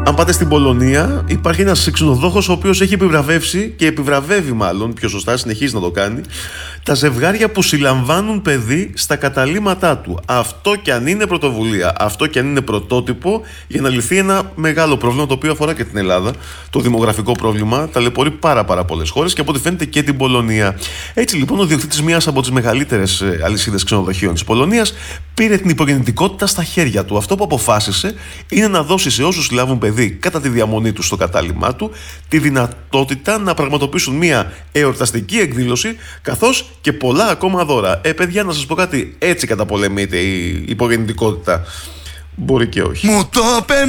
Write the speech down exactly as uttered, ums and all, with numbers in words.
Αν πάτε στην Πολωνία, υπάρχει ένας ξενοδόχος ο οποίος έχει επιβραβεύσει και επιβραβεύει, μάλλον πιο σωστά, συνεχίζει να το κάνει, τα ζευγάρια που συλλαμβάνουν παιδί στα καταλύματά του. Αυτό κι αν είναι πρωτοβουλία, αυτό κι αν είναι πρωτότυπο για να λυθεί ένα μεγάλο πρόβλημα το οποίο αφορά και την Ελλάδα. Το δημογραφικό πρόβλημα ταλαιπωρεί πάρα, πάρα πολλές χώρες και από ό,τι φαίνεται και την Πολωνία. Έτσι λοιπόν, ο διοκτήτης μιας από τις μεγαλύτερες αλυσίδες ξενοδοχείων της Πολωνίας πήρε την υπογεννητικότητα στα χέρια του. Αυτό που αποφάσισε είναι να δώσει σε όσους συλλάβουν παιδί κατά τη διαμονή του στο κατάλημά του τη δυνατότητα να πραγματοποιήσουν μια εορταστική εκδήλωση, καθώς και πολλά ακόμα δώρα. Ε, παιδιά, να σας πω κάτι, έτσι καταπολεμείται η υπογεννητικότητα. Μπορεί και όχι. Μου το είπε